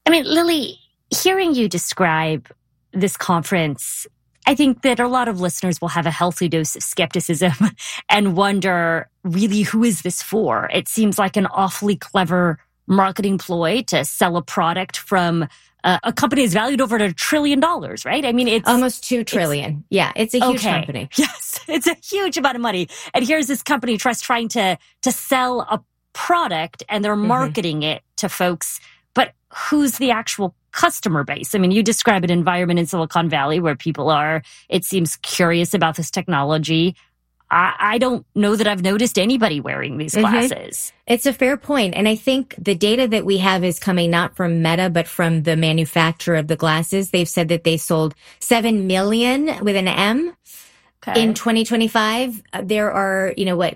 I mean, Lily, hearing you describe this conference, I think that a lot of listeners will have a healthy dose of skepticism and wonder, really, who is this for? It seems like an awfully clever marketing ploy to sell a product from a company that's valued over $1 trillion, right? I mean, it's almost $2 trillion. It's a huge company. Yes, it's a huge amount of money. And here's this company trying to sell a product, and they're marketing it to folks. But who's the actual customer base? I mean, you describe an environment in Silicon Valley where people are, it seems, curious about this technology. I don't know that I've noticed anybody wearing these glasses. It's a fair point. And I think the data that we have is coming not from Meta, but from the manufacturer of the glasses. They've said that they sold 7 million with an M. Okay. In 2025, there are,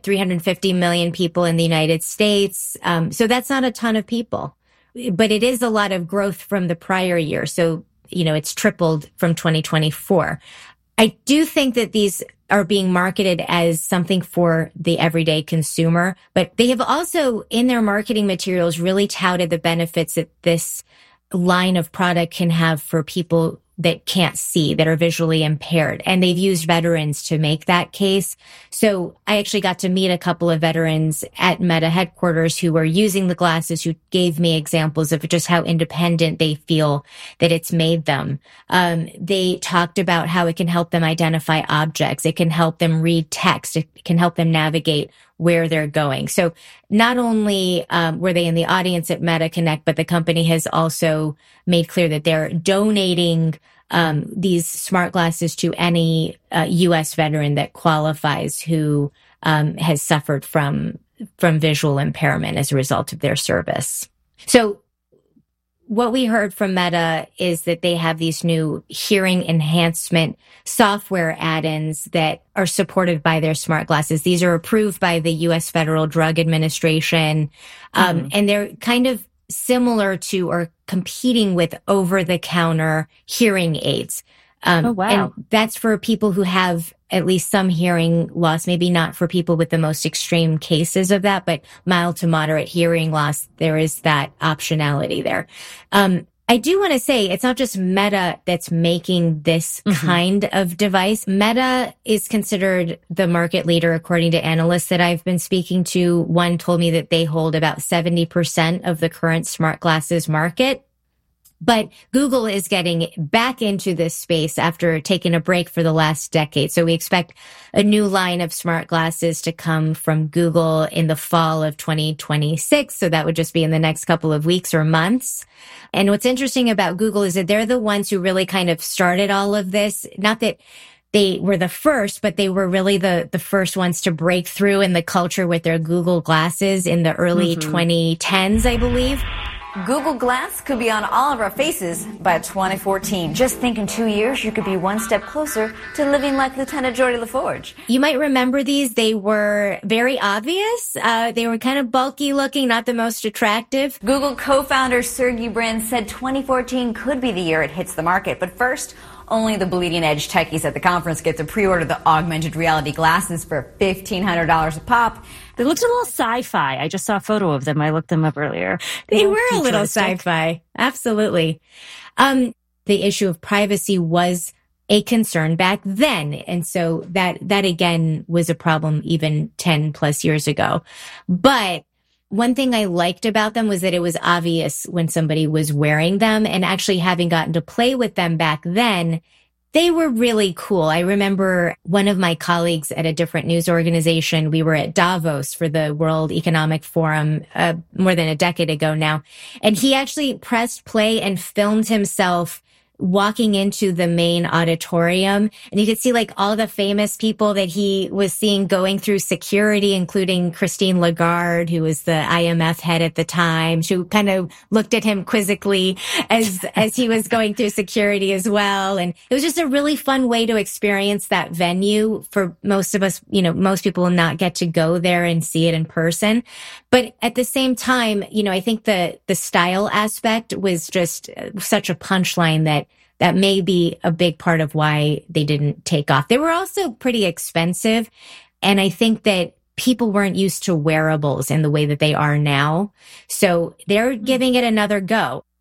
350 million people in the United States. So that's not a ton of people, but it is a lot of growth from the prior year. So, it's tripled from 2024. I do think that these are being marketed as something for the everyday consumer, but they have also in their marketing materials really touted the benefits that this line of product can have for people that can't see, that are visually impaired. And they've used veterans to make that case. So I actually got to meet a couple of veterans at Meta headquarters who were using the glasses, who gave me examples of just how independent they feel that it's made them. They talked about how it can help them identify objects. It can help them read text. It can help them navigate where they're going. So not only were they in the audience at Meta Connect, but the company has also made clear that they're donating these smart glasses to any U.S. veteran that qualifies who has suffered from visual impairment as a result of their service. So what we heard from Meta is that they have these new hearing enhancement software add-ins that are supported by their smart glasses. These are approved by the U.S. Federal Drug Administration, and they're kind of similar to or competing with over-the-counter hearing aids. And that's for people who have at least some hearing loss, maybe not for people with the most extreme cases of that, but mild to moderate hearing loss. There is that optionality there. I do want to say it's not just Meta that's making this kind of device. Meta is considered the market leader, according to analysts that I've been speaking to. One told me that they hold about 70% of the current smart glasses market. But Google is getting back into this space after taking a break for the last decade. So we expect a new line of smart glasses to come from Google in the fall of 2026. So that would just be in the next couple of weeks or months. And what's interesting about Google is that they're the ones who really kind of started all of this. Not that they were the first, but they were really the first ones to break through in the culture with their Google glasses in the early 2010s, I believe. Google Glass could be on all of our faces by 2014. Just think in 2 years, you could be one step closer to living like Lieutenant Geordi LaForge. You might remember these. They were very obvious. They were kind of bulky looking, not the most attractive. Google co-founder Sergey Brin said 2014 could be the year it hits the market. But first, only the bleeding edge techies at the conference get to pre-order the augmented reality glasses for $1,500 a pop. They looked a little sci-fi. I just saw a photo of them. I looked them up earlier. They were a little sci-fi. Absolutely. The issue of privacy was a concern back then. And so that again was a problem even 10 plus years ago. But one thing I liked about them was that it was obvious when somebody was wearing them, and actually having gotten to play with them back then, they were really cool. I remember one of my colleagues at a different news organization, we were at Davos for the World Economic Forum more than a decade ago now, and he actually pressed play and filmed himself walking into the main auditorium, and you could see like all the famous people that he was seeing going through security, including Christine Lagarde, who was the IMF head at the time. She kind of looked at him quizzically as he was going through security as well. And it was just a really fun way to experience that venue for most of us. Most people will not get to go there and see it in person. But at the same time, I think the style aspect was just such a punchline that may be a big part of why they didn't take off. They were also pretty expensive. And I think that people weren't used to wearables in the way that they are now. So they're giving it another go.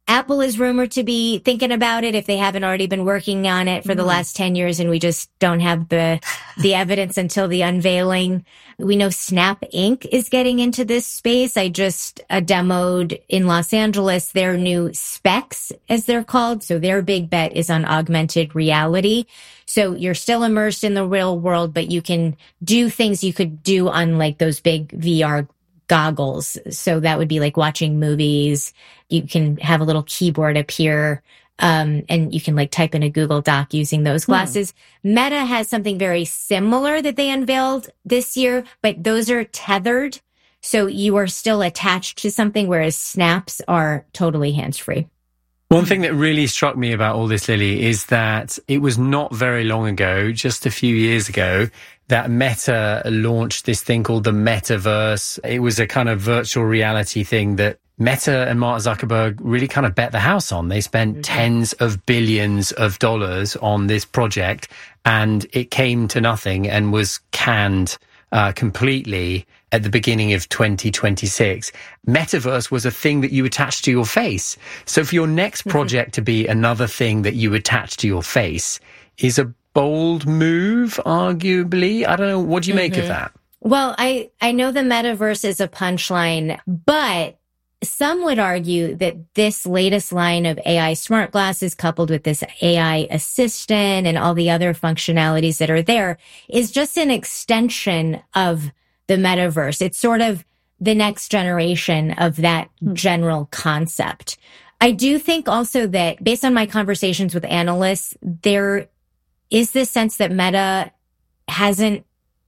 Apple is rumored to be thinking about it if they haven't already been working on it for the last 10 years and we just don't have the evidence until the unveiling. We know Snap Inc. is getting into this space. I just demoed in Los Angeles their new Specs, as they're called. So their big bet is on augmented reality. So you're still immersed in the real world, but you can do things you could do on like those big VR goggles. So that would be like watching movies. You can have a little keyboard appear, and you can like type in a Google Doc using those glasses. Meta has something very similar that they unveiled this year, but those are tethered. So you are still attached to something, whereas Snaps are totally hands-free. One thing that really struck me about all this, Lily, is that it was not very long ago, just a few years ago, that Meta launched this thing called the Metaverse. It was a kind of virtual reality thing that Meta and Mark Zuckerberg really kind of bet the house on. They spent tens of billions of dollars on this project, and it came to nothing and was canned completely at the beginning of 2026. Metaverse was a thing that you attached to your face. So for your next project to be another thing that you attach to your face is a bold move, arguably. I don't know. What do you make of that? Well, I know the metaverse is a punchline, but some would argue that this latest line of AI smart glasses coupled with this AI assistant and all the other functionalities that are there is just an extension of the metaverse. It's sort of the next generation of that general concept. I do think also that based on my conversations with analysts, there is this sense that Meta hasn't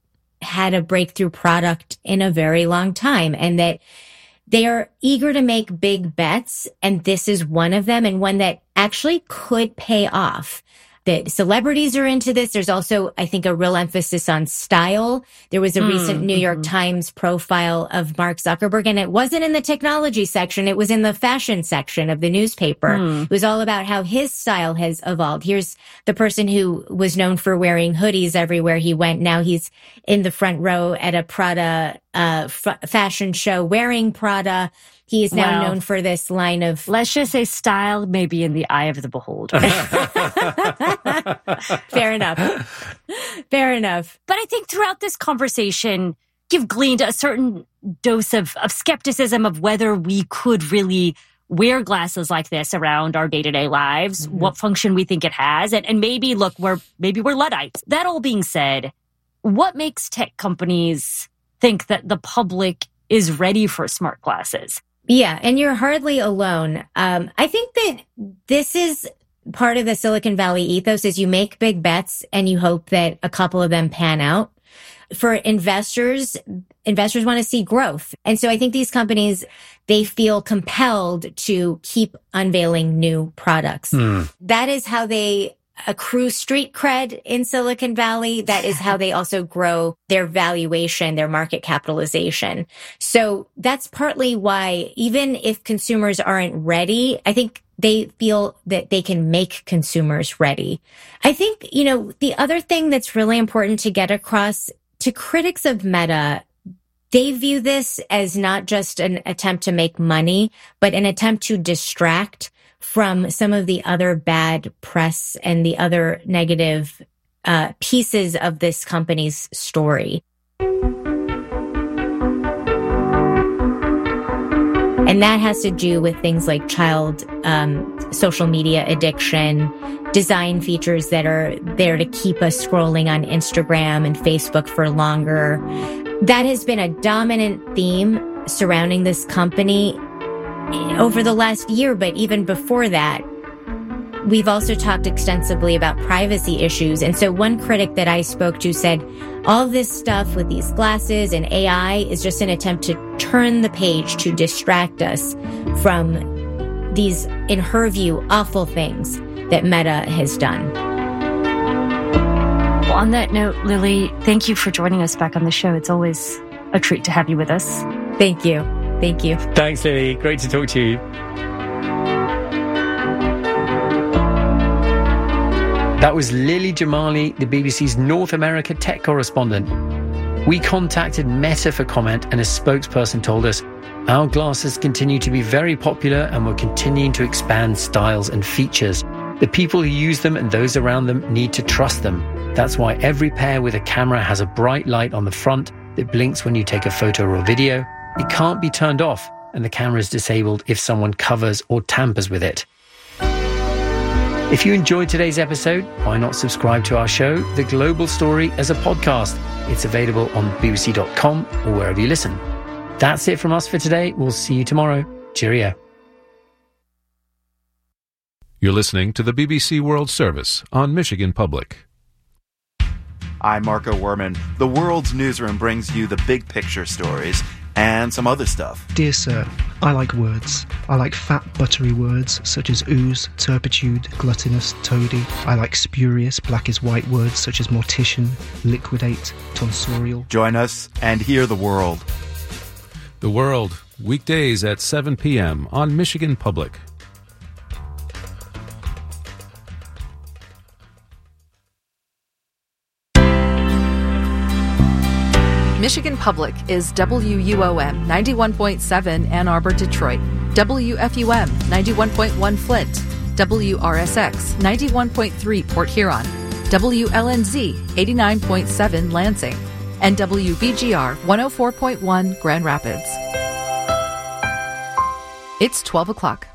had a breakthrough product in a very long time, and that they are eager to make big bets, and this is one of them, and one that actually could pay off. That celebrities are into this. There's also, I think, a real emphasis on style. There was a recent New York Times profile of Mark Zuckerberg, and it wasn't in the technology section. It was in the fashion section of the newspaper. It was all about how his style has evolved. Here's the person who was known for wearing hoodies everywhere he went. Now he's in the front row at a Prada fashion show wearing Prada. He is now known for this line of... Let's just say style may be in the eye of the beholder. Fair enough. Fair enough. But I think throughout this conversation, you've gleaned a certain dose of skepticism of whether we could really wear glasses like this around our day-to-day lives, what function we think it has. And maybe, look, we're Luddites. That all being said, what makes tech companies think that the public is ready for smart glasses? Yeah, and you're hardly alone. I think that this is part of the Silicon Valley ethos is you make big bets and you hope that a couple of them pan out. For investors want to see growth. And so I think these companies, they feel compelled to keep unveiling new products. That is how they accrue street cred in Silicon Valley. That is how they also grow their valuation, their market capitalization. So that's partly why, even if consumers aren't ready, I think they feel that they can make consumers ready. I think, the other thing that's really important to get across to critics of Meta, they view this as not just an attempt to make money, but an attempt to distract from some of the other bad press and the other negative pieces of this company's story. And that has to do with things like child social media addiction, design features that are there to keep us scrolling on Instagram and Facebook for longer. That has been a dominant theme surrounding this company over the last year, but even before that. We've also talked extensively about privacy issues. And so one critic that I spoke to said, all this stuff with these glasses and AI is just an attempt to turn the page to distract us from these, in her view, awful things that Meta has done. Well, on that note, Lily, thank you for joining us back on the show. It's always a treat to have you with us. Thank you. Thank you. Thanks, Lily. Great to talk to you. That was Lily Jamali, the BBC's North America tech correspondent. We contacted Meta for comment, and a spokesperson told us, Our glasses continue to be very popular and we're continuing to expand styles and features. The people who use them and those around them need to trust them. That's why every pair with a camera has a bright light on the front that blinks when you take a photo or video. It can't be turned off, and the camera is disabled if someone covers or tampers with it. If you enjoyed today's episode, why not subscribe to our show, The Global Story, as a podcast? It's available on bbc.com or wherever you listen. That's it from us for today. We'll see you tomorrow. Cheerio. You're listening to the BBC World Service on Michigan Public. I'm Marco Werman. The World's Newsroom brings you the big picture stories and some other stuff. Dear Sir, I like words. I like fat, buttery words such as ooze, turpitude, gluttonous, toady. I like spurious, black as white words such as mortician, liquidate, tonsorial. Join us and hear the world. The World, weekdays at 7 p.m. on Michigan Public. Michigan Public is WUOM 91.7 Ann Arbor, Detroit, WFUM 91.1 Flint, WRSX 91.3 Port Huron, WLNZ 89.7 Lansing, and WBGR 104.1 Grand Rapids. It's 12 o'clock.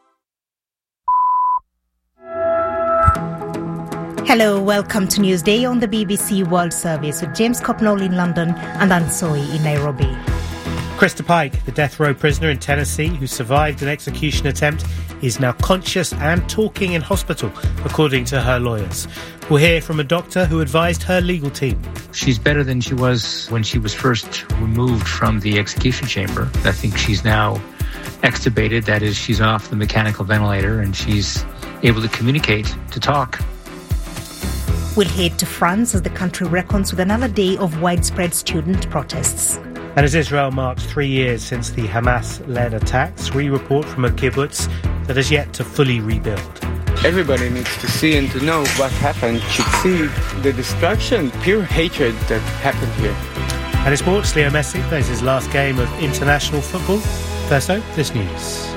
Hello, welcome to Newsday on the BBC World Service with James Copnall in London and Ann Soy in Nairobi. Krista Pike, the death row prisoner in Tennessee who survived an execution attempt, is now conscious and talking in hospital, according to her lawyers. We'll hear from a doctor who advised her legal team. She's better than she was when she was first removed from the execution chamber. I think she's now extubated, that is, she's off the mechanical ventilator and she's able to communicate, to talk. We'll head to France as the country reckons with another day of widespread student protests. And as Israel marks 3 years since the Hamas-led attacks, we report from a kibbutz that has yet to fully rebuild. Everybody needs to see and to know what happened, should see the destruction, pure hatred that happened here. And in sports, Leo Messi plays his last game of international football. First though, this news.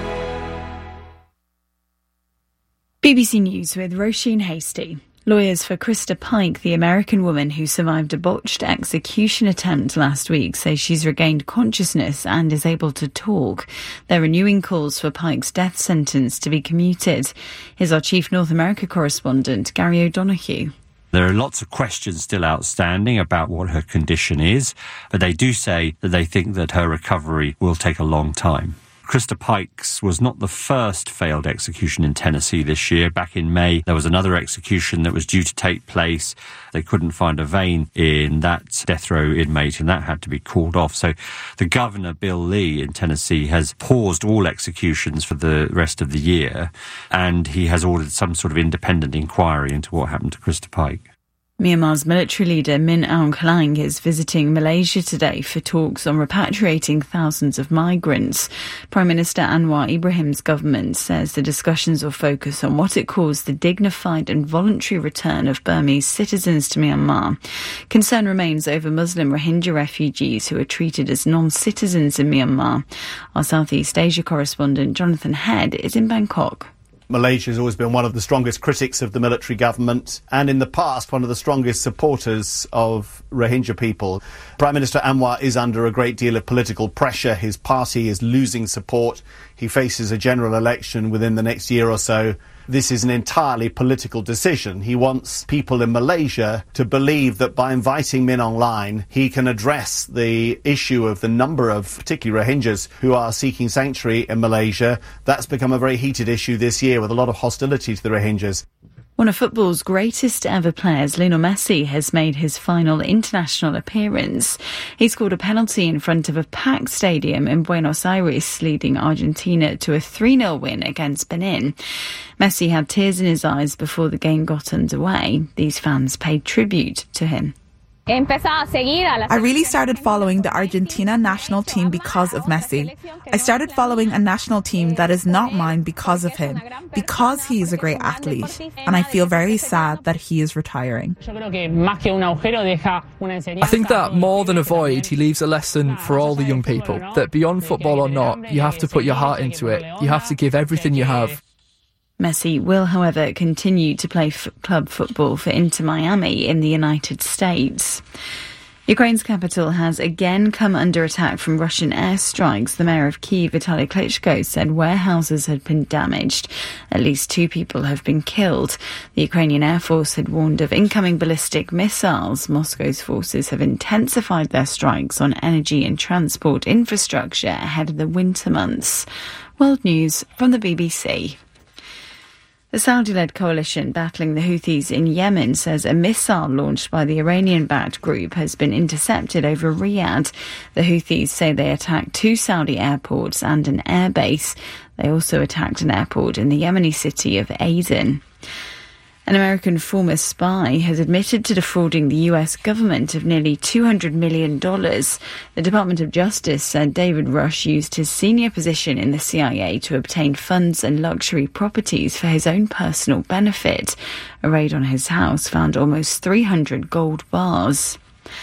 BBC News with Roisin Hastie. Lawyers for Krista Pike, the American woman who survived a botched execution attempt last week, say she's regained consciousness and is able to talk. They're renewing calls for Pike's death sentence to be commuted. Here's our chief North America correspondent, Gary O'Donoghue. There are lots of questions still outstanding about what her condition is, but they do say that they think that her recovery will take a long time. Krista Pike's was not the first failed execution in Tennessee this year. Back in May, there was another execution that was due to take place. They couldn't find a vein in that death row inmate, and that had to be called off. So the governor, Bill Lee, in Tennessee, has paused all executions for the rest of the year, and he has ordered some sort of independent inquiry into what happened to Krista Pike. Myanmar's military leader Min Aung Hlaing is visiting Malaysia today for talks on repatriating thousands of migrants. Prime Minister Anwar Ibrahim's government says the discussions will focus on what it calls the dignified and voluntary return of Burmese citizens to Myanmar. Concern remains over Muslim Rohingya refugees who are treated as non-citizens in Myanmar. Our Southeast Asia correspondent Jonathan Head is in Bangkok. Malaysia has always been one of the strongest critics of the military government and in the past one of the strongest supporters of Rohingya people. Prime Minister Anwar is under a great deal of political pressure. His party is losing support. He faces a general election within the next year or so. This is an entirely political decision. He wants people in Malaysia to believe that by inviting Min Aung Hlaing, he can address the issue of the number of particularly Rohingyas who are seeking sanctuary in Malaysia. That's become a very heated issue this year with a lot of hostility to the Rohingyas. One of football's greatest ever players, Lionel Messi, has made his final international appearance. He scored a penalty in front of a packed stadium in Buenos Aires, leading Argentina to a 3-0 win against Benin. Messi had tears in his eyes before the game got underway. These fans paid tribute to him. I really started following the Argentina national team because of Messi. I started following a national team that is not mine because of him, because he is a great athlete, and I feel very sad that he is retiring. I think that more than a void, he leaves a lesson for all the young people, that beyond football or not, you have to put your heart into it. You have to give everything you have. Messi will, however, continue to play club football for Inter Miami in the United States. Ukraine's capital has again come under attack from Russian airstrikes. The mayor of Kyiv, Vitaly Klitschko, said warehouses had been damaged. At least 2 people have been killed. The Ukrainian Air Force had warned of incoming ballistic missiles. Moscow's forces have intensified their strikes on energy and transport infrastructure ahead of the winter months. World News from the BBC. The Saudi-led coalition battling the Houthis in Yemen says a missile launched by the Iranian-backed group has been intercepted over Riyadh. The Houthis say they attacked 2 Saudi airports and an airbase. They also attacked an airport in the Yemeni city of Aden. An American former spy has admitted to defrauding the US government of nearly $200 million. The Department of Justice said David Rush used his senior position in the CIA to obtain funds and luxury properties for his own personal benefit. A raid on his house found almost 300 gold bars.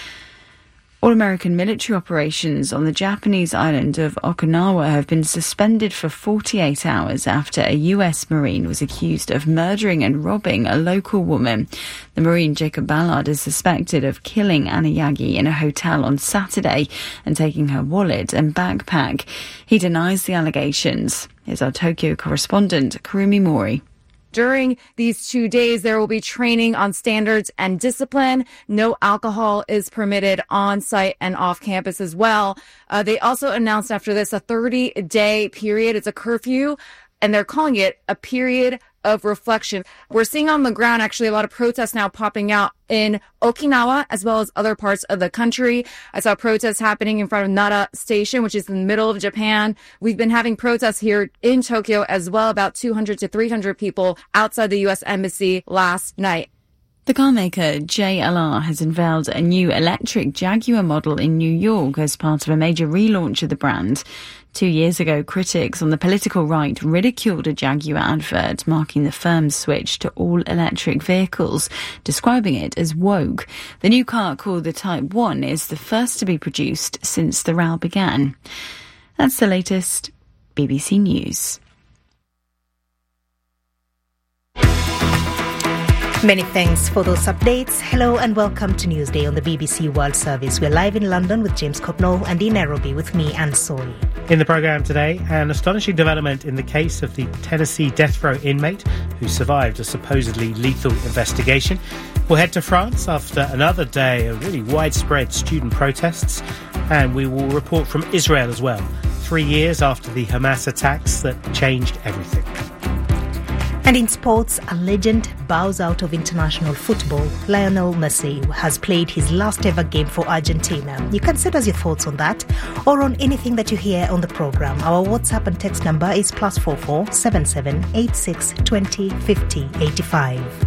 All-American military operations on the Japanese island of Okinawa have been suspended for 48 hours after a US Marine was accused of murdering and robbing a local woman. The Marine Jacob Ballard is suspected of killing Anna Yagi in a hotel on Saturday and taking her wallet and backpack. He denies the allegations. Here's our Tokyo correspondent, Kurumi Mori. During these 2 days, there will be training on standards and discipline. No alcohol is permitted on site and off campus as well. They also announced after this a 30-day period. It's a curfew, and they're calling it a period of reflection. We're seeing on the ground actually a lot of protests now popping out in Okinawa as well as other parts of the country. I saw protests happening in front of Nara Station, which is in the middle of Japan. We've been having protests here in Tokyo as well, about 200 to 300 people outside the U.S. Embassy last night. The car maker JLR has unveiled a new electric Jaguar model in New York as part of a major relaunch of the brand. 2 years ago, critics on the political right ridiculed a Jaguar advert marking the firm's switch to all-electric vehicles, describing it as woke. The new car, called the Type 1, is the first to be produced since the row began. That's the latest. BBC News. Many thanks for those updates. Hello and welcome to Newsday on the BBC World Service. We're live in London with James Copnall and in Nairobi with me, Anne Soy. In the programme today, an astonishing development in the case of the Tennessee death row inmate who survived a supposedly lethal investigation. We'll head to France after another day of really widespread student protests, and we will report from Israel as well, 3 years after the Hamas attacks that changed everything. And in sports, a legend bows out of international football. Lionel Messi has played his last ever game for Argentina. You can send us your thoughts on that or on anything that you hear on the programme. Our WhatsApp and text number is +44 77 86 20 50 85.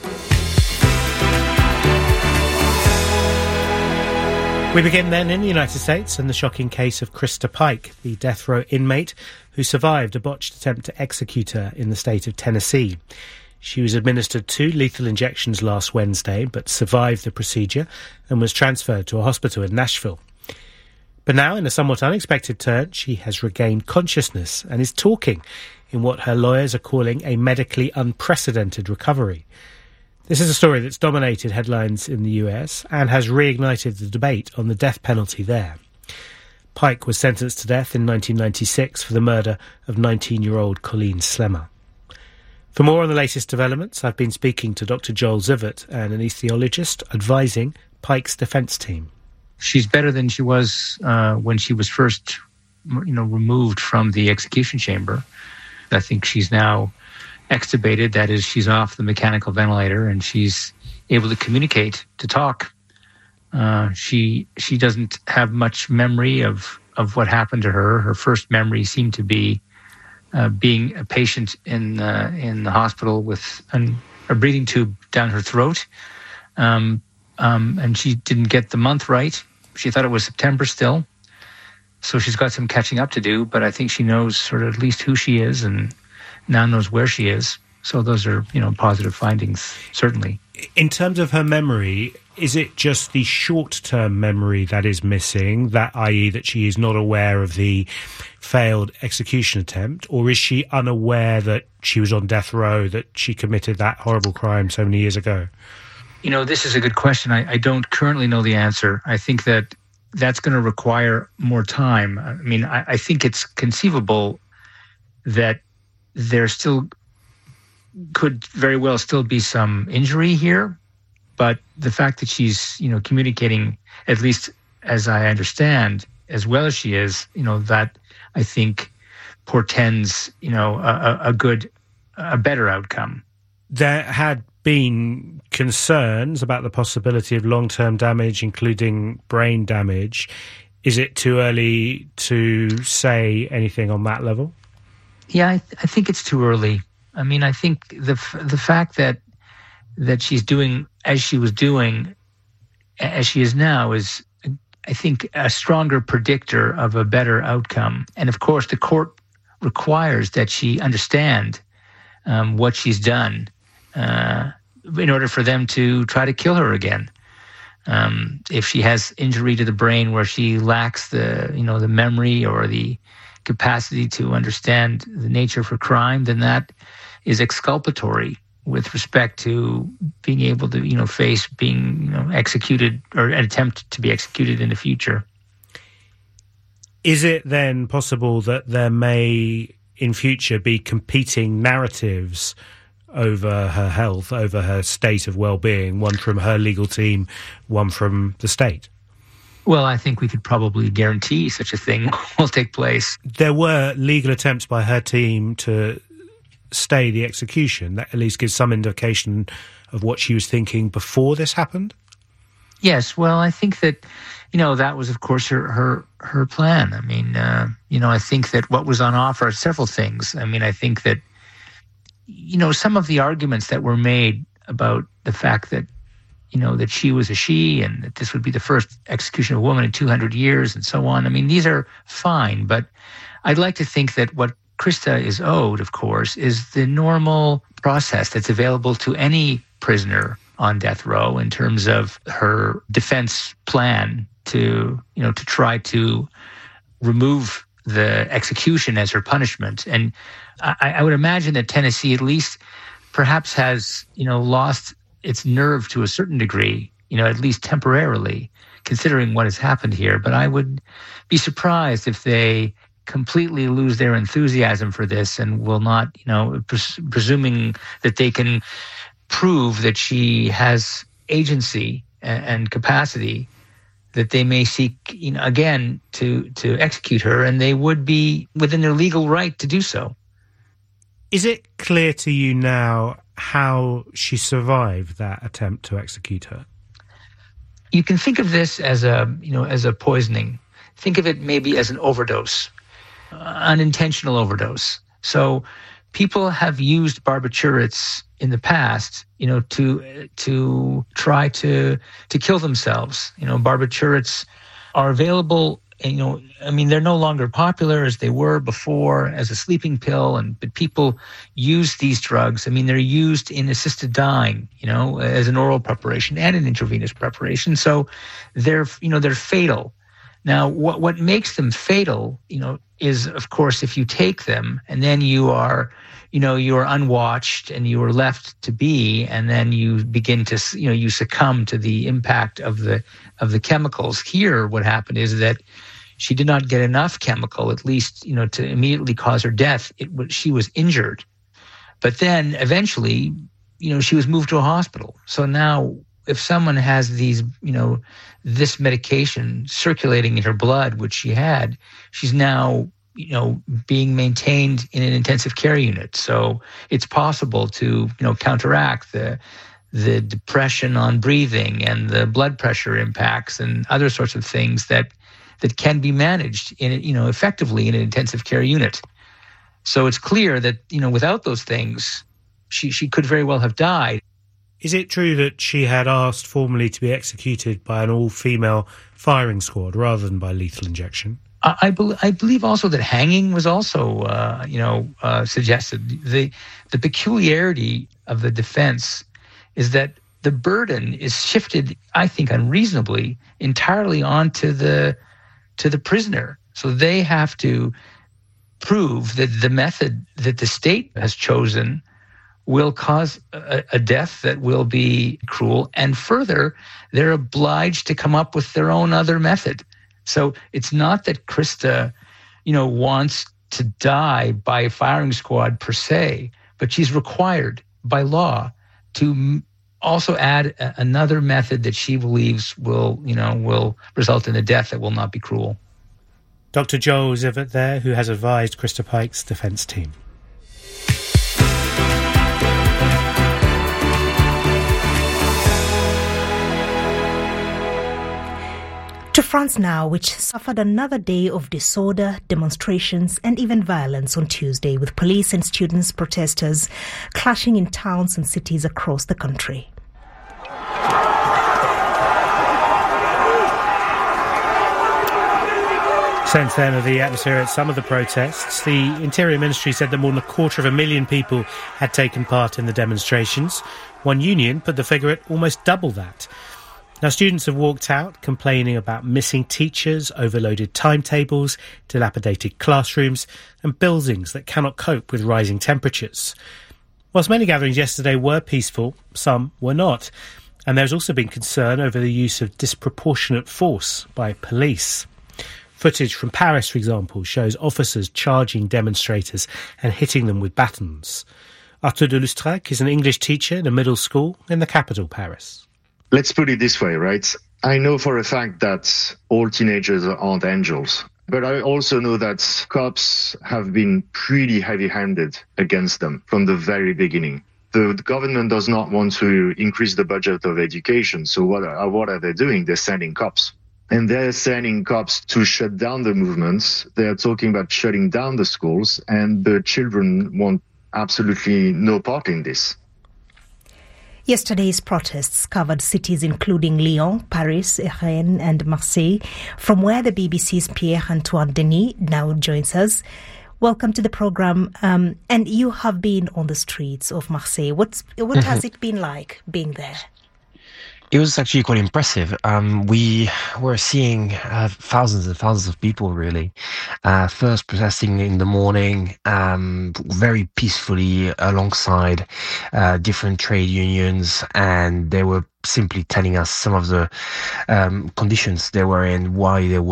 We begin then in the United States and the shocking case of Krista Pike, the death row inmate who survived a botched attempt to execute her in the state of Tennessee. She was administered 2 lethal injections last Wednesday, but survived the procedure and was transferred to a hospital in Nashville. But now, in a somewhat unexpected turn, she has regained consciousness and is talking in what her lawyers are calling a medically unprecedented recovery. This is a story that's dominated headlines in the US and has reignited the debate on the death penalty there. Pike was sentenced to death in 1996 for the murder of 19-year-old Colleen Slemmer. For more on the latest developments, I've been speaking to Dr. Joel Zivert, an anaesthetologist advising Pike's defence team. She's better than she was when she was first, removed from the execution chamber. I think she's now extubated, that is, she's off the mechanical ventilator and she's able to communicate, to talk. She doesn't have much memory of what happened to her. Her first memory seemed to be being a patient in the hospital with a breathing tube down her throat. and she didn't get the month right. She thought it was September still. So she's got some catching up to do, but I think she knows sort of at least who she is and now knows where she is. So those are, positive findings, certainly. In terms of her memory, is it just the short-term memory that is missing, that i.e. that she is not aware of the failed execution attempt, or is she unaware that she was on death row, that she committed that horrible crime so many years ago? This is a good question. I don't currently know the answer. I think that's going to require more time. I mean, I think it's conceivable that there still could very well still be some injury here, but the fact that she's, communicating, at least as I understand, as well as she is, that I think portends, a better outcome. There had been concerns about the possibility of long-term damage, including brain damage. Is it too early to say anything on that level? Yeah, I think it's too early. I mean, I think the fact that she's doing as she was doing, as she is now, is, I think, a stronger predictor of a better outcome. And of course, the court requires that she understand what she's done in order for them to try to kill her again. If she has injury to the brain where she lacks the memory or the capacity to understand the nature of her crime, then that is exculpatory with respect to being able to, face being, executed or an attempt to be executed in the future. Is it then possible that there may, in future, be competing narratives over her health, over her state of well-being, one from her legal team, one from the state? Well, I think we could probably guarantee such a thing will take place. There were legal attempts by her team to stay the execution. That at least gives some indication of what she was thinking before this happened? Yes, well, I think that, that was, of course, her plan. I mean, I think that what was on offer are several things. I mean, I think that, some of the arguments that were made about the fact that, that she was a she and that this would be the first execution of a woman in 200 years and so on. I mean, these are fine, but I'd like to think that what Krista is owed, of course, is the normal process that's available to any prisoner on death row in terms of her defense plan to try to remove the execution as her punishment. And I would imagine that Tennessee at least perhaps has, lost its nerve to a certain degree, at least temporarily, considering what has happened here. But I would be surprised if they completely lose their enthusiasm for this and will not, presuming that they can prove that she has agency and capacity, that they may seek, again, to execute her, and they would be within their legal right to do so. Is it clear to you now how she survived that attempt to execute her? You can think of this as a poisoning. Think of it maybe as an overdose, unintentional overdose. So people have used barbiturates in the past, to try to kill themselves. Barbiturates are available. They're no longer popular as they were before as a sleeping pill, but people use these drugs. They're used in assisted dying, as an oral preparation and an intravenous preparation. So they're fatal. Now, what makes them fatal, is, of course, if you take them and then you are unwatched and you are left to be, and then you begin to, you succumb to the impact of the chemicals. Here, what happened is that she did not get enough chemical, at least, to immediately cause her death. She was injured. But then eventually, she was moved to a hospital. So now if someone has these, this medication circulating in her blood, which she had, she's now, being maintained in an intensive care unit. So it's possible to, counteract the depression on breathing and the blood pressure impacts and other sorts of things that can be managed effectively in an intensive care unit. So it's clear that, without those things, she could very well have died. Is it true that she had asked formally to be executed by an all-female firing squad rather than by lethal injection? I believe also that hanging was also, suggested. The peculiarity of the defense is that the burden is shifted, I think, unreasonably, entirely onto the prisoner. So they have to prove that the method that the state has chosen will cause a death that will be cruel. And further, they're obliged to come up with their own other method. So it's not that Krista, wants to die by a firing squad per se, but she's required by law to also add another method that she believes will result in a death that will not be cruel. Dr. Joel Zivot there, who has advised Krista Pike's defence team. To France now, which suffered another day of disorder, demonstrations and even violence on Tuesday, with police and students protesters clashing in towns and cities across the country. Sense then of the atmosphere at some of the protests. The Interior Ministry said that more than 250,000 people had taken part in the demonstrations. One union put the figure at almost double that. Now, students have walked out complaining about missing teachers, overloaded timetables, dilapidated classrooms and buildings that cannot cope with rising temperatures. Whilst many gatherings yesterday were peaceful, some were not. And there's also been concern over the use of disproportionate force by police. Footage from Paris, for example, shows officers charging demonstrators and hitting them with batons. Arthur de Lustrac is an English teacher in a middle school in the capital, Paris. Let's put it this way, right? I know for a fact that all teenagers aren't angels, but I also know that cops have been pretty heavy-handed against them from the very beginning. The government does not want to increase the budget of education, so what are they doing? They're sending cops. And they're sending cops to shut down the movements. They're talking about shutting down the schools, and the children want absolutely no part in this. Yesterday's protests covered cities including Lyon, Paris, Rennes and Marseille, from where the BBC's Pierre-Antoine Denis now joins us. Welcome to the programme. And you have been on the streets of Marseille. What has it been like being there? It was actually quite impressive. We were seeing thousands and thousands of people, really. First protesting in the morning, very peacefully alongside different trade unions, and they were simply telling us some of the conditions they were in, why they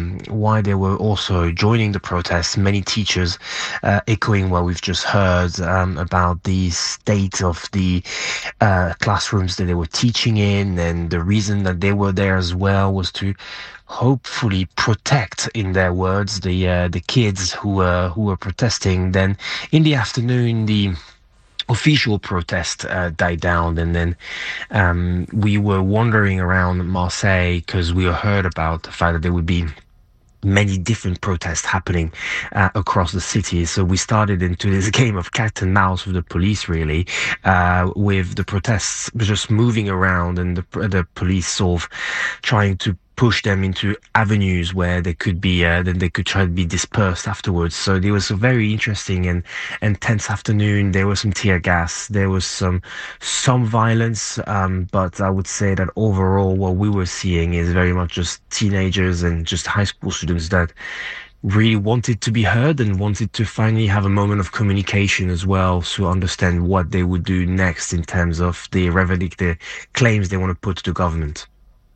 were also joining the protests. Many teachers echoing what we've just heard about the state of the classrooms that they were teaching in, and the reason that they were there as well was to hopefully protect, in their words, the kids who were protesting. Then in the afternoon, the official protest died down, and then we were wandering around Marseille because we heard about the fact that there would be many different protests happening across the city. So we started into this game of cat and mouse with the police, really, with the protests just moving around and the police sort of trying to push them into avenues where they could be, then they could try to be dispersed afterwards. So it was a very interesting and tense afternoon. There was some tear gas, there was some violence, but I would say that overall what we were seeing is very much just teenagers and just high school students that really wanted to be heard and wanted to finally have a moment of communication as well, to understand what they would do next in terms of the claims they want to put to the government.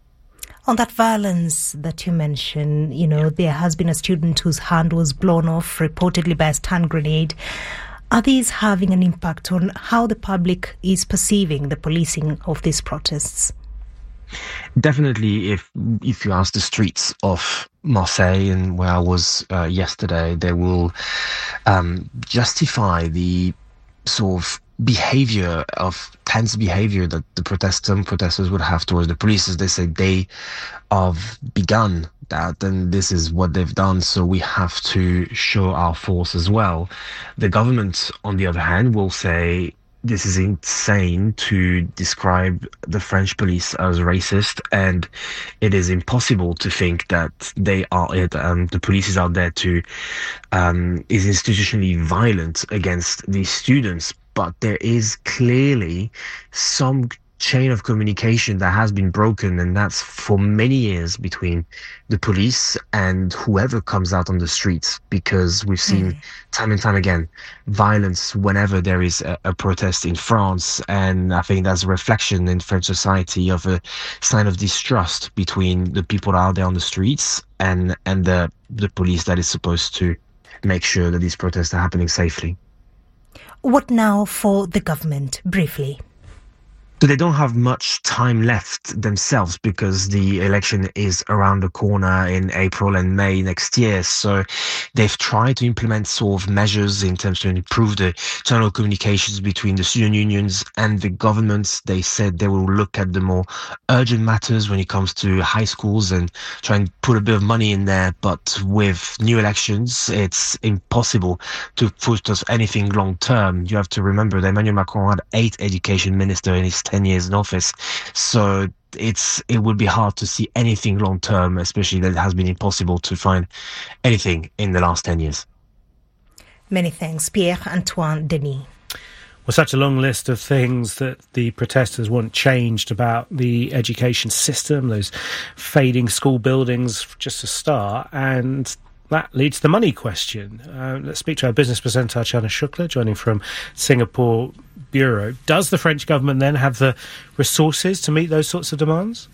On that violence that you mentioned, there has been a student whose hand was blown off, reportedly by a stun grenade. Are these having an impact on how the public is perceiving the policing of these protests? Definitely, if you ask the streets of Marseille and where I was yesterday, they will justify the sort of tense behavior that some protesters would have towards the police. As they say, they have begun that, and this is what they've done, so we have to show our force as well. The government, on the other hand, will say this is insane to describe the French police as racist, and it is impossible to think that they are the police is out there to is institutionally violent against these students. But there is clearly some chain of communication that has been broken, and that's for many years between the police and whoever comes out on the streets, because we've seen time and time again violence whenever there is a protest in France, and I think that's a reflection in French society of a sign of distrust between the people out there on the streets and the police that is supposed to make sure that these protests are happening safely. What now for the government, briefly? So they don't have much time left themselves, because the election is around the corner in April and May next year. So they've tried to implement sort of measures in terms to improve the internal communications between the student unions and the governments. They said they will look at the more urgent matters when it comes to high schools and try and put a bit of money in there. But with new elections, it's impossible to put us anything long term. You have to remember that Emmanuel Macron had 8 education ministers in his 10 years in office, so it would be hard to see anything long term, especially that it has been impossible to find anything in the last 10 years. Many thanks, Pierre-Antoine Denis. Well, such a long list of things that the protesters want changed about the education system, those fading school buildings, just a start, and that leads to the money question. Let's speak to our business presenter, Archana Shukla, joining from Singapore Bureau. Does the French government then have the resources to meet those sorts of demands?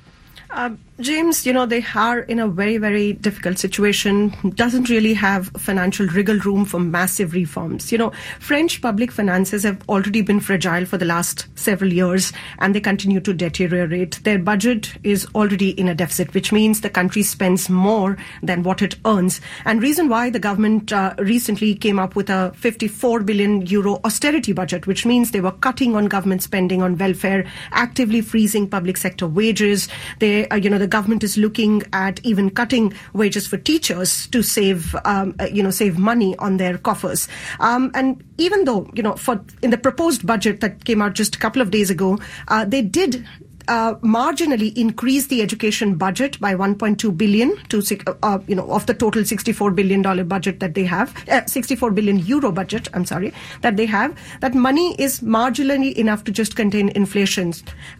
James, they are in a very, very difficult situation, doesn't really have financial wriggle room for massive reforms. French public finances have already been fragile for the last several years, and they continue to deteriorate. Their budget is already in a deficit, which means the country spends more than what it earns. And reason why the government recently came up with a 54 billion euro austerity budget, which means they were cutting on government spending on welfare, actively freezing public sector wages. The government is looking at even cutting wages for teachers to save money on their coffers. And even though, in the proposed budget that came out just a couple of days ago, they did marginally increase the education budget by 1.2 billion to, of the total $64 billion budget that they have, 64 billion euro budget, that they have. That money is marginally enough to just contain inflation.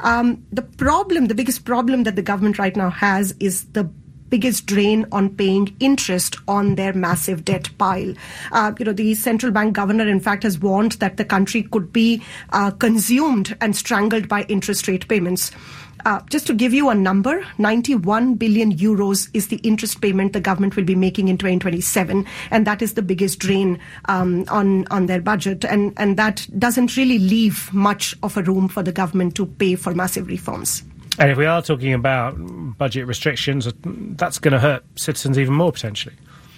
The biggest problem that the government right now has is the biggest drain on paying interest on their massive debt pile. The central bank governor, in fact, has warned that the country could be consumed and strangled by interest rate payments. Just to give you a number, 91 billion euros is the interest payment the government will be making in 2027, and that is the biggest drain on their budget, and that doesn't really leave much of a room for the government to pay for massive reforms. And if we are talking about budget restrictions, that's going to hurt citizens even more, potentially.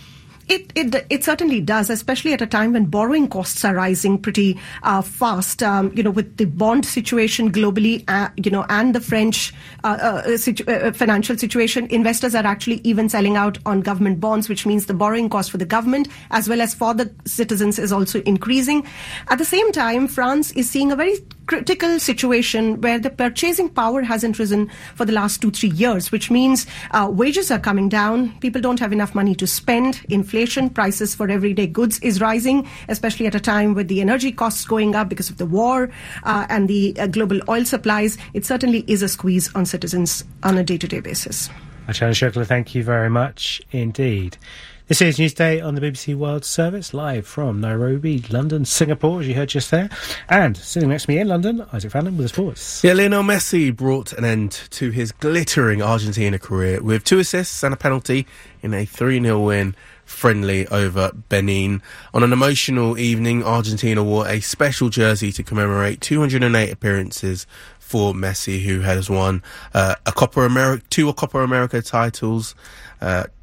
It certainly does, especially at a time when borrowing costs are rising pretty fast. With the bond situation globally, and the French financial situation, investors are actually even selling out on government bonds, which means the borrowing cost for the government as well as for the citizens is also increasing. At the same time, France is seeing a very critical situation where the purchasing power hasn't risen for the last 2-3 years, which means wages are coming down. People don't have enough money to spend. Inflation, prices for everyday goods is rising, especially at a time with the energy costs going up because of the war and the global oil supplies. It certainly is a squeeze on citizens on a day-to-day basis. Archana Shukla, thank you very much indeed. This is Newsday on the BBC World Service, live from Nairobi, London, Singapore, as you heard just there. And sitting next to me in London, Isaac Fallon with the sports. Yeah, Lionel Messi brought an end to his glittering Argentina career with 2 assists and a penalty in a 3-0 win friendly over Benin. On an emotional evening, Argentina wore a special jersey to commemorate 208 appearances for Messi, who has won 2 Copa America titles,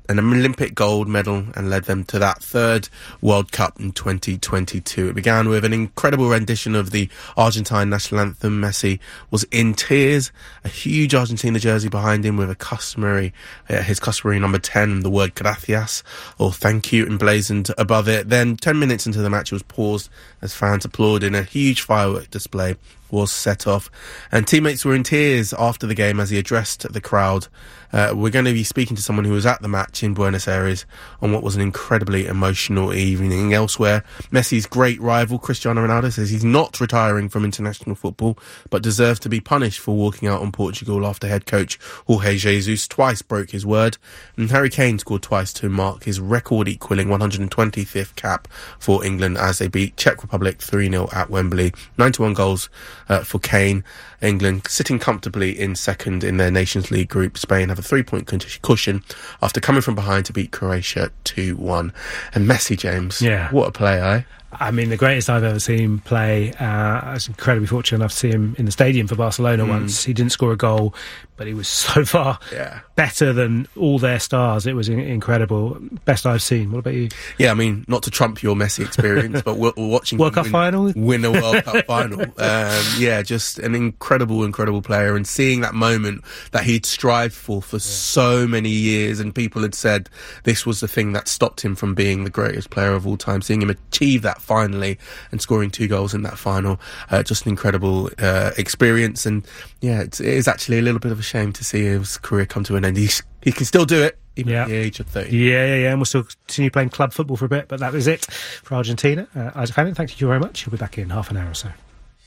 an Olympic gold medal and led them to that third World Cup in 2022. It began with an incredible rendition of the Argentine national anthem. Messi was in tears, a huge Argentina jersey behind him with his customary number 10, the word gracias, or thank you, emblazoned above it. Then 10 minutes into the match, it was paused as fans applauded, and a huge firework display was set off, and teammates were in tears after the game as he addressed the crowd. We're going to be speaking to someone who was at the match in Buenos Aires on what was an incredibly emotional evening. Elsewhere, Messi's great rival Cristiano Ronaldo says he's not retiring from international football, but deserves to be punished for walking out on Portugal after head coach Jorge Jesus twice broke his word. And Harry Kane scored twice to mark his record-equalling 125th cap for England as they beat Czech Republic 3-0 at Wembley. 91 goals for Kane. England sitting comfortably in second in their Nations League group. Spain have a 3-point cushion after coming from behind to beat Croatia 2-1. And Messi, James, what a play, eh? I mean, the greatest I've ever seen him play. I was incredibly fortunate enough to see him in the stadium for Barcelona once. He didn't score a goal, but he was so far better than all their stars. It was incredible. Best I've seen. What about you? Yeah, I mean, not to trump your Messi experience, but we're watching World Cup final? Win a World Cup final. Just an incredible player, and seeing that moment that he'd strived for so many years, and people had said this was the thing that stopped him from being the greatest player of all time. Seeing him achieve that finally and scoring 2 goals in that final, just an incredible experience. And it is actually a little bit of a shame to see his career come to an end. He can still do it even at the age of 30. And we'll still continue playing club football for a bit, but that was it for Argentina. Isaac Fannin, thank you very much. You'll be back in half an hour or so.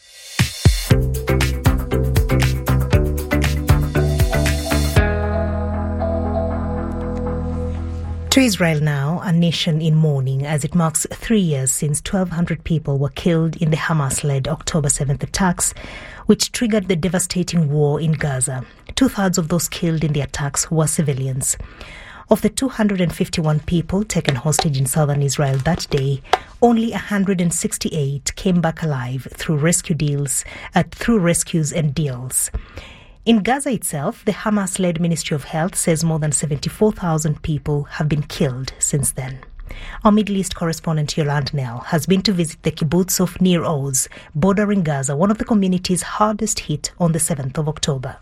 To Israel now, a nation in mourning as it marks 3 years since 1,200 people were killed in the Hamas-led October 7th attacks, which triggered the devastating war in Gaza. 2/3 of those killed in the attacks were civilians. Of the 251 people taken hostage in southern Israel that day, only 168 came back alive through rescues and deals. In Gaza itself, the Hamas-led Ministry of Health says more than 74,000 people have been killed since then. Our Middle East correspondent Yolande Nell has been to visit the kibbutz of Nir Oz, bordering Gaza, one of the communities hardest hit on the 7th of October.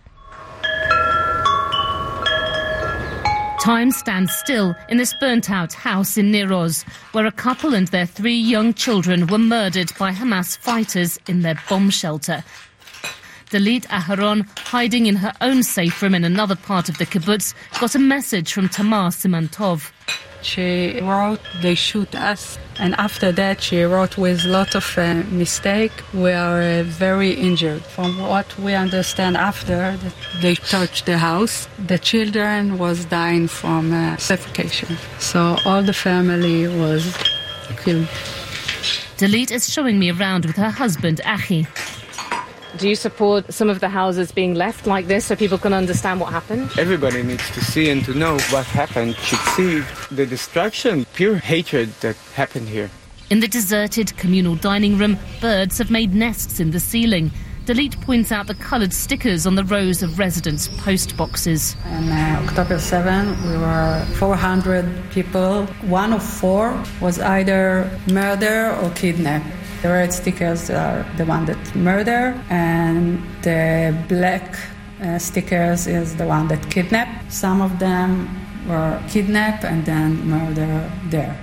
Time stands still in this burnt-out house in Nir Oz, where a couple and their 3 young children were murdered by Hamas fighters in their bomb shelter. Dalit Aharon, hiding in her own safe room in another part of the kibbutz, got a message from Tamar Simantov. She wrote, "They shoot us." And after that, she wrote with a lot of mistake. We are very injured. From what we understand after, they touched the house. The children was dying from suffocation. So all the family was killed. Dalit is showing me around with her husband, Achi. Do you support some of the houses being left like this so people can understand what happened? Everybody needs to see and to know what happened, should see the destruction, pure hatred that happened here. In the deserted communal dining room, birds have made nests in the ceiling. Dalit points out the coloured stickers on the rows of residents' post boxes. On October 7, we were 400 people. 1 of 4 was either murder or kidnapped. The red stickers are the one that murder, and the black stickers is the one that kidnap. Some of them were kidnapped and then murdered there.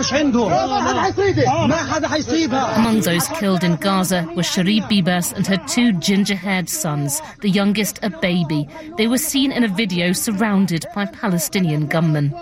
Among those killed in Gaza were Cherie Bibas and her 2 ginger-haired sons, the youngest a baby. They were seen in a video surrounded by Palestinian gunmen.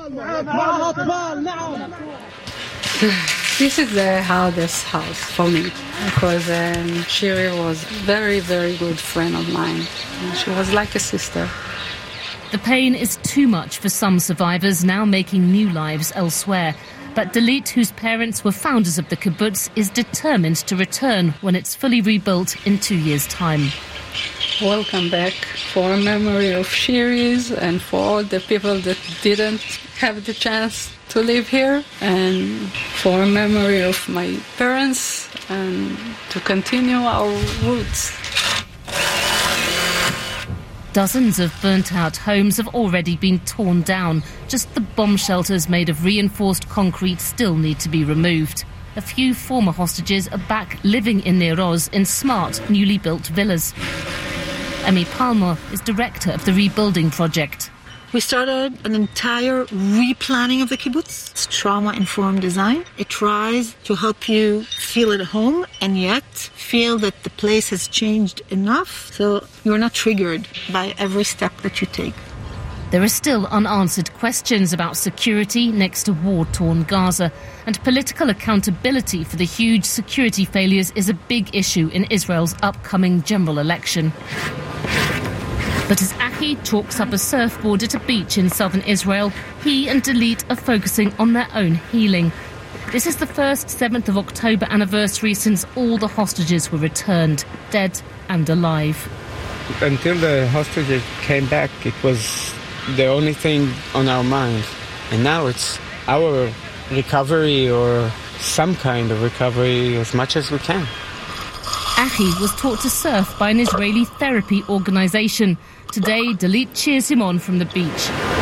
This is the hardest house for me because Cherie was very, very good friend of mine. She was like a sister. The pain is too much for some survivors now making new lives elsewhere. But Dalit, whose parents were founders of the kibbutz, is determined to return when it's fully rebuilt in 2 years' time. Welcome back for a memory of Cherie's and for all the people that didn't have the chance to live here, and for a memory of my parents and to continue our roots. Dozens of burnt-out homes have already been torn down. Just the bomb shelters made of reinforced concrete still need to be removed. A few former hostages are back living in Nir Oz in smart, newly built villas. Emmy Palmer is director of the rebuilding project. We started an entire replanning of the kibbutz. It's trauma-informed design. It tries to help you feel at home and yet feel that the place has changed enough so you're not triggered by every step that you take. There are still unanswered questions about security next to war-torn Gaza, and political accountability for the huge security failures is a big issue in Israel's upcoming general election. But as Achi chalks up a surfboard at a beach in southern Israel, he and Dalit are focusing on their own healing. This is the first 7th of October anniversary since all the hostages were returned, dead and alive. Until the hostages came back, it was the only thing on our mind. And now it's our recovery, or some kind of recovery, as much as we can. Achi was taught to surf by an Israeli therapy organisation. Today, Dalit cheers him on from the beach.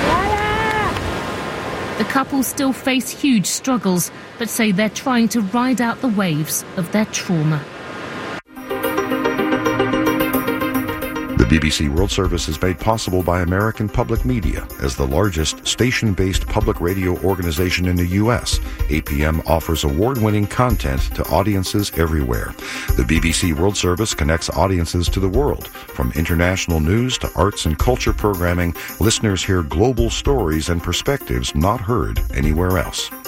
The couple still face huge struggles, but say they're trying to ride out the waves of their trauma. The BBC World Service is made possible by American Public Media. As the largest station-based public radio organization in the U.S., APM offers award-winning content to audiences everywhere. The BBC World Service connects audiences to the world. From international news to arts and culture programming, listeners hear global stories and perspectives not heard anywhere else.